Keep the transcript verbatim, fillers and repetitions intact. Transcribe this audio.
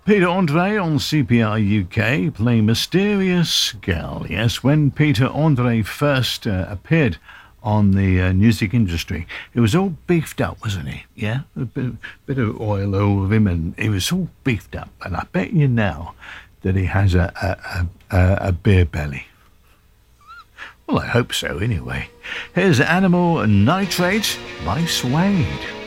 Peter Andre on C P R U K playing Mysterious Girl. Yes, when Peter Andre first uh, appeared on the uh, music industry, he was all beefed up, wasn't he? Yeah, a bit, bit of oil over him, and he was all beefed up. And I bet you now that he has a, a, a, a beer belly. Well, I hope so anyway. Here's Animal Nitrate by Suede.